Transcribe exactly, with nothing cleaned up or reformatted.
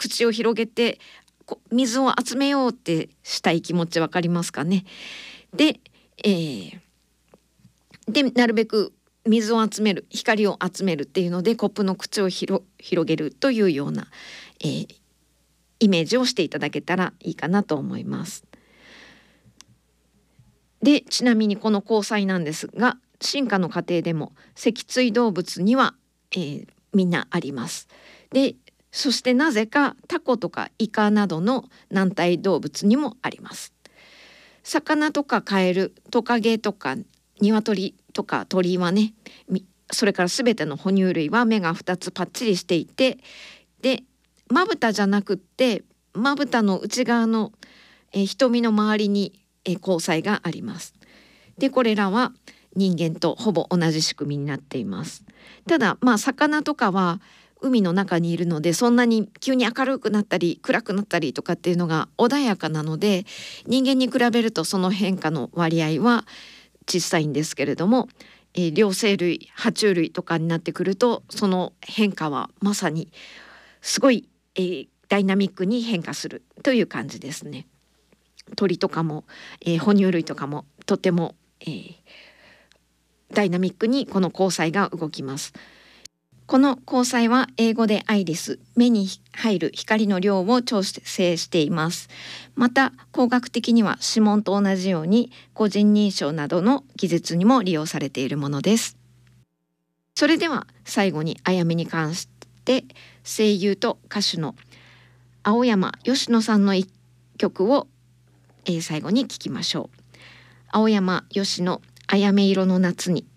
口を広げてこ水を集めようってしたい気持ちわかりますかね。で、えー、でなるべく水を集める、光を集めるっていうのでコップの口を広げるというような、えー、イメージをしていただけたらいいかなと思います。でちなみにこの虹彩なんですが、進化の過程でも脊椎動物には、えー、みんなあります。でそしてなぜかタコとかイカなどの軟体動物にもあります。魚とかカエル、トカゲとかニワトリとか鳥はね、それからすべての哺乳類は目がふたつパッチリしていて、でまぶたじゃなくってまぶたの内側の、えー、瞳の周りに、えー、虹彩があります。でこれらは人間とほぼ同じ仕組みになっています。ただまあ魚とかは海の中にいるのでそんなに急に明るくなったり暗くなったりとかっていうのが穏やかなので、人間に比べるとその変化の割合は小さいんですけれども、えー、両生類爬虫類とかになってくるとその変化はまさにすごい、えー、ダイナミックに変化するという感じですね。鳥とかも、えー、哺乳類とかもとても、えー、ダイナミックにこの虹彩が動きます。この虹彩は英語でアイリス、目に入る光の量を調整しています。また工学的には指紋と同じように個人認証などの技術にも利用されているものです。それでは最後にあやめに関して声優と歌手の青山吉野さんの一曲を、えー、最後に聴きましょう。青山吉野、あやめ色の夏に。